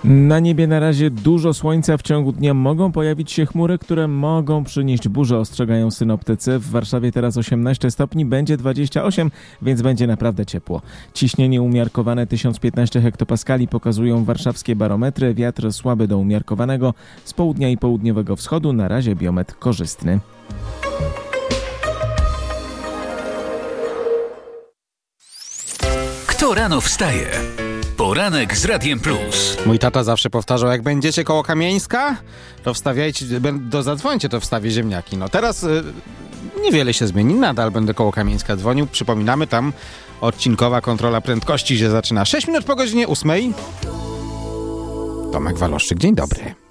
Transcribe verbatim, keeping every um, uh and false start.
Na niebie na razie dużo słońca, w ciągu dnia mogą pojawić się chmury, które mogą przynieść burzę, ostrzegają synoptycy. W Warszawie teraz osiemnaście stopni, będzie dwadzieścia osiem, więc będzie naprawdę ciepło. Ciśnienie umiarkowane tysiąc piętnaście hektopaskali pokazują warszawskie barometry. Wiatr słaby do umiarkowanego z południa i południowego wschodu, na razie biometr korzystny. Kto rano wstaje? Poranek z Radiem Plus. Mój tata zawsze powtarzał, jak będziecie koło Kamieńska, to wstawiajcie, do zadzwońcie, to wstawię ziemniaki. No teraz y, niewiele się zmieni, nadal będę koło Kamieńska dzwonił. Przypominamy, tam odcinkowa kontrola prędkości się zaczyna sześć minut po godzinie ósmej. Tomek Waloszczyk, dzień dobry.